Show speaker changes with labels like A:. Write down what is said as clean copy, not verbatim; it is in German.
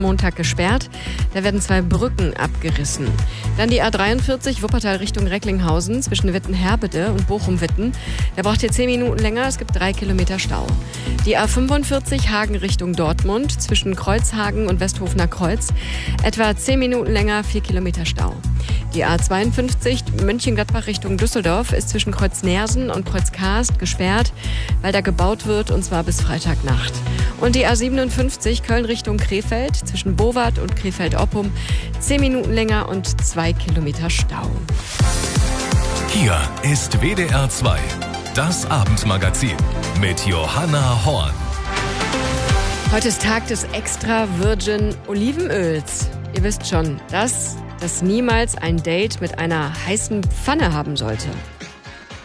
A: Montag gesperrt. Da werden 2 Brücken abgerissen. Dann die A43 Wuppertal Richtung Recklinghausen zwischen Witten-Herbede und Bochum-Witten. Da braucht ihr 10 Minuten länger, es gibt 3 Kilometer Stau. Die A45 Hagen Richtung Dortmund zwischen Kreuzhagen und Westhofener Kreuz. Etwa 10 Minuten länger, 4 Kilometer Stau. Die A52 Mönchengladbach Richtung Düsseldorf ist zwischen Kreuz-Nersen und Kreuz-Karst gesperrt, weil da gebaut wird, und zwar bis Freitagnacht. Und die A57 Köln Richtung Krefeld zwischen Bowart und Krefeld-Oppum 10 Minuten länger und 2 Kilometer Stau.
B: Hier ist WDR 2, das Abendmagazin mit Johanna Horn.
A: Heute ist Tag des extra virgin Olivenöls. Ihr wisst schon, dass niemals ein Date mit einer heißen Pfanne haben sollte.